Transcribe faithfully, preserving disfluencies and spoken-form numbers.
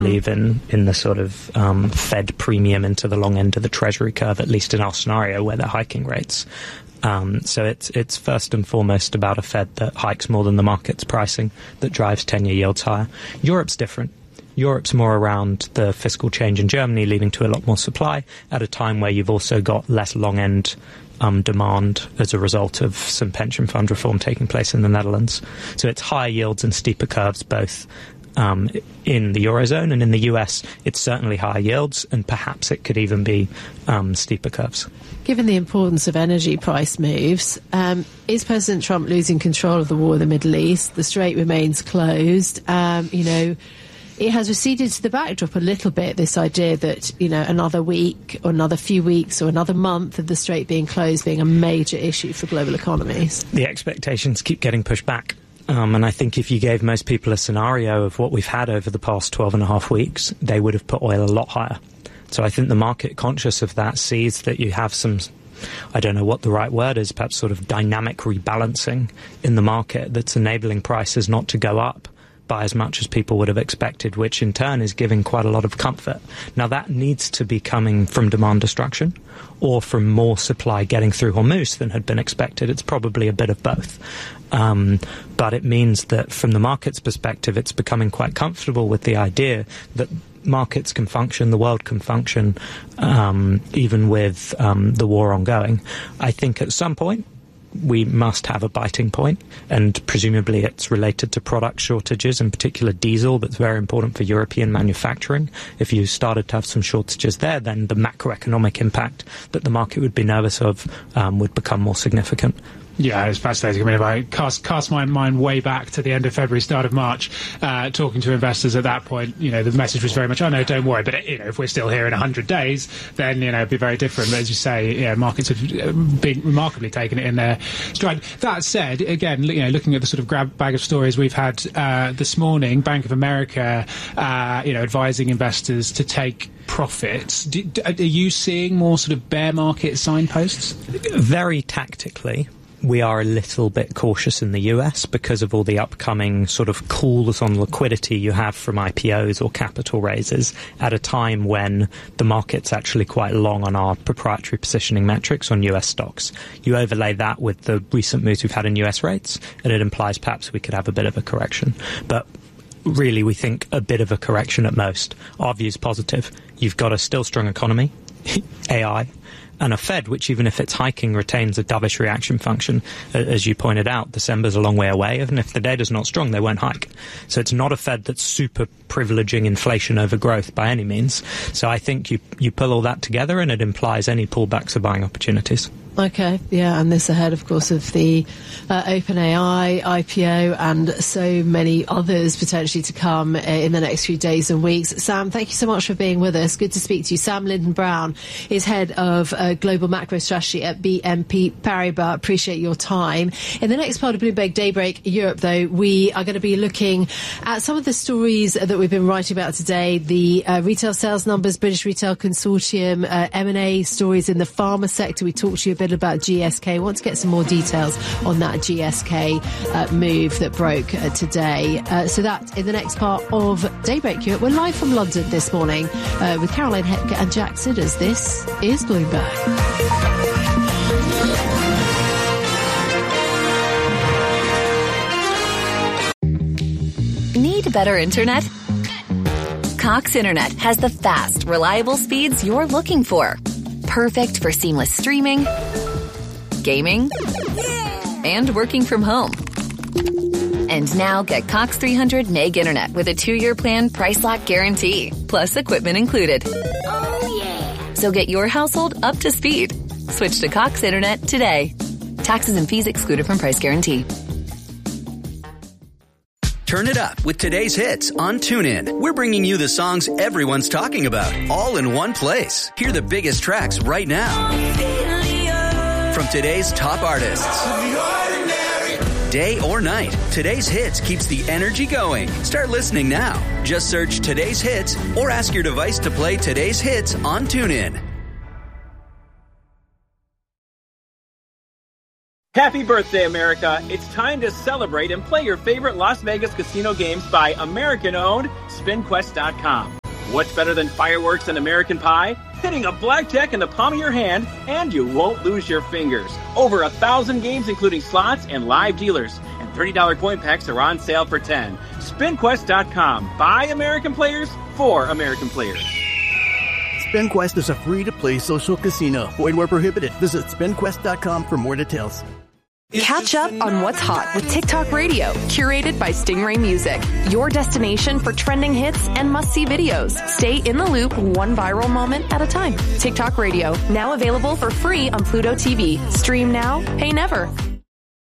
believe in, in the sort of um, Fed premium into the long end of the Treasury curve, at least in our scenario where they're hiking rates. Um, so it's it's first and foremost about a Fed that hikes more than the market's pricing, that drives ten-year yields higher. Europe's different. Europe's more around the fiscal change in Germany leading to a lot more supply at a time where you've also got less long-end um, demand as a result of some pension fund reform taking place in the Netherlands. So it's higher yields and steeper curves both um, in the Eurozone, and in the U S it's certainly higher yields, and perhaps it could even be um, steeper curves. Given the importance of energy price moves, um, is President Trump losing control of the war in the Middle East? The Strait remains closed. Um, you know, it has receded to the backdrop a little bit, this idea that, you know, another week or another few weeks or another month of the Strait being closed being a major issue for global economies. The expectations keep getting pushed back. Um, and I think if you gave most people a scenario of what we've had over the past twelve and a half weeks, they would have put oil a lot higher. So I think the market, conscious of that, sees that you have some, I don't know what the right word is, perhaps sort of dynamic rebalancing in the market that's enabling prices not to go up by as much as people would have expected, which in turn is giving quite a lot of comfort. Now that needs to be coming from demand destruction or from more supply getting through Hormuz than had been expected. It's probably a bit of both. Um, but it means that from the market's perspective, it's becoming quite comfortable with the idea that markets can function, the world can function, um, even with um, the war ongoing. I think at some point we must have a biting point, and presumably it's related to product shortages, in particular diesel, that's very important for European manufacturing. If you started to have some shortages there, then the macroeconomic impact that the market would be nervous of um, would become more significant. Yeah, it's fascinating. I mean, if I cast, cast my mind way back to the end of February, start of March, uh, talking to investors at that point, you know, the message was very much, oh, no, don't worry. But, you know, if we're still here in one hundred days, then, you know, it'd be very different. But as you say, yeah, markets have been remarkably taken it in their stride. That said, again, you know, looking at the sort of grab bag of stories we've had uh, this morning, Bank of America, uh, you know, advising investors to take profits. Do, are you seeing more sort of bear market signposts? Very tactically. We are a little bit cautious in the U S because of all the upcoming sort of calls on liquidity you have from I P Os or capital raises at a time when the market's actually quite long on our proprietary positioning metrics on U S stocks. You overlay that with the recent moves we've had in U S rates, and it implies perhaps we could have a bit of a correction. But really, we think a bit of a correction at most. Our view is positive. You've got a still strong economy, A I, and a Fed which, even if it's hiking, retains a dovish reaction function. As you pointed out, December's a long way away, and if the data's not strong, they won't hike. So it's not a Fed that's super privileging inflation over growth by any means. So I think you, you pull all that together, and it implies any pullbacks are buying opportunities. Okay, yeah, and this ahead, of course, of the uh, OpenAI I P O and so many others potentially to come uh, in the next few days and weeks. Sam, thank you so much for being with us. Good to speak to you. Sam Linden-Brown is head of uh, global macro strategy at B N P Paribas. Appreciate your time. In the next part of Bloomberg Daybreak Europe, though, we are going to be looking at some of the stories that we've been writing about today. The uh, retail sales numbers, British Retail Consortium, uh, M and A stories in the pharma sector. We talked to you bit about G S K. I want to get some more details on that G S K uh, move that broke uh, today. Uh, so that in the next part of Daybreak Europe. We're live from London this morning uh, with Caroline Hepker and Jack Sidders. This is Bloomberg. Need better internet? Cox Internet has the fast, reliable speeds you're looking for. Perfect for seamless streaming, gaming, and working from home. And now get Cox three hundred meg internet with a two-year plan, price lock guarantee, plus equipment included. Oh, yeah. So get your household up to speed. Switch to Cox Internet today. Taxes and fees excluded from price guarantee. Turn it up with today's hits on TuneIn. We're bringing you the songs everyone's talking about, all in one place. Hear the biggest tracks right now from today's top artists. Day or night, today's hits keeps the energy going. Start listening now. Just search Today's Hits or ask your device to play today's hits on TuneIn. Happy birthday, America. It's time to celebrate and play your favorite Las Vegas casino games by American-owned Spin Quest dot com. What's better than fireworks and American Pie? Hitting a blackjack in the palm of your hand, and you won't lose your fingers. Over a thousand games, including slots and live dealers. And thirty dollars coin packs are on sale for ten dollars. Spin Quest dot com. By American players, for American players. SpinQuest is a free-to-play social casino. Void where prohibited. Visit Spin Quest dot com for more details. Catch up on what's hot with TikTok Radio, curated by Stingray Music. Your destination for trending hits and must-see videos. Stay in the loop, one viral moment at a time. TikTok Radio, now available for free on Pluto T V. Stream now, pay never.